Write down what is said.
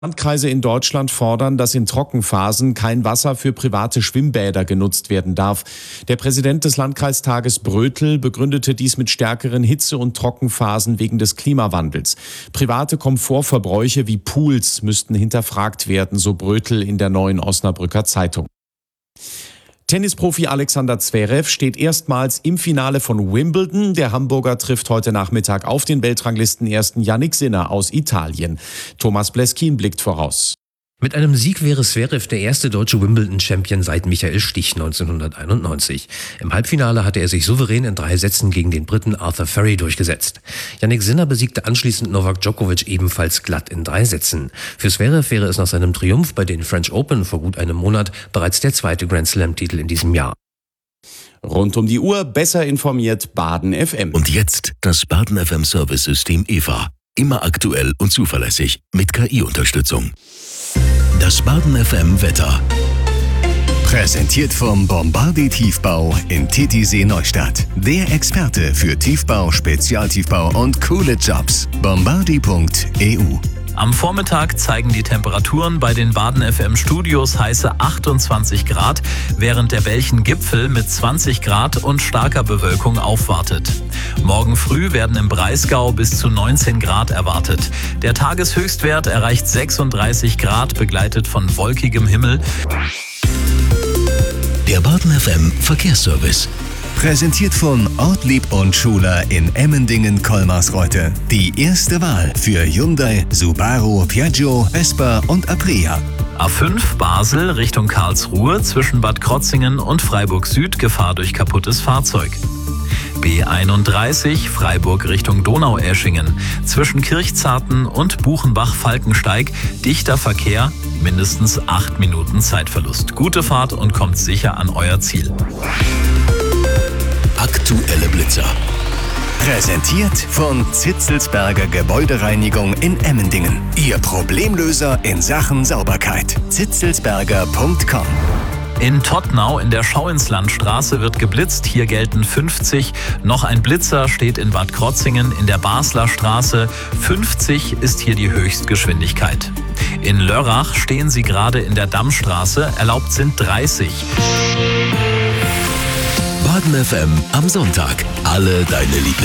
Landkreise in Deutschland fordern, dass in Trockenphasen kein Wasser für private Schwimmbäder genutzt werden darf. Der Präsident des Landkreistages Brötel begründete dies mit stärkeren Hitze- und Trockenphasen wegen des Klimawandels. Private Komfortverbräuche wie Pools müssten hinterfragt werden, so Brötel in der Neuen Osnabrücker Zeitung. Tennisprofi Alexander Zverev steht erstmals im Finale von Wimbledon. Der Hamburger trifft heute Nachmittag auf den Weltranglistenersten Jannik Sinner aus Italien. Thomas Bleskin blickt voraus. Mit einem Sieg wäre Zverev der erste deutsche Wimbledon-Champion seit Michael Stich 1991. Im Halbfinale hatte er sich souverän in 3 Sätzen gegen den Briten Arthur Furry durchgesetzt. Jannik Sinner besiegte anschließend Novak Djokovic ebenfalls glatt in 3 Sätzen. Für Zverev wäre es nach seinem Triumph bei den French Open vor gut einem Monat bereits der 2. Grand-Slam-Titel in diesem Jahr. Rund um die Uhr besser informiert Baden FM. Und jetzt das Baden FM Service-System EVA. Immer aktuell und zuverlässig mit KI-Unterstützung. Das Baden FM Wetter. Präsentiert vom Bombardier Tiefbau in Titisee Neustadt. Der Experte für Tiefbau, Spezialtiefbau und coole Jobs. Bombardier.eu. Am Vormittag zeigen die Temperaturen bei den Baden FM Studios heiße 28 Grad, während der Belchen-Gipfel mit 20 Grad und starker Bewölkung aufwartet. Morgen früh werden im Breisgau bis zu 19 Grad erwartet. Der Tageshöchstwert erreicht 36 Grad, begleitet von wolkigem Himmel. Der Baden FM Verkehrsservice. Präsentiert von Ortlieb und Schuler in Emmendingen-Kolmarsreuth. Die erste Wahl für Hyundai, Subaru, Piaggio, Vespa und Aprilia. A5 Basel Richtung Karlsruhe zwischen Bad Krotzingen und Freiburg Süd Gefahr durch kaputtes Fahrzeug. B31 Freiburg Richtung Donaueschingen zwischen Kirchzarten und Buchenbach-Falkensteig dichter Verkehr, mindestens 8 Minuten Zeitverlust. Gute Fahrt und kommt sicher an euer Ziel. Aktuelle Blitzer. Präsentiert von Zitzelsberger Gebäudereinigung in Emmendingen. Ihr Problemlöser in Sachen Sauberkeit. zitzelsberger.com. In Tottnau in der Schauinslandstraße wird geblitzt. Hier gelten 50. Noch ein Blitzer steht in Bad Krotzingen in der Basler Straße. 50 ist hier die Höchstgeschwindigkeit. In Lörrach stehen Sie gerade in der Dammstraße. Erlaubt sind 30. Baden FM am Sonntag. Alle deine Lieblings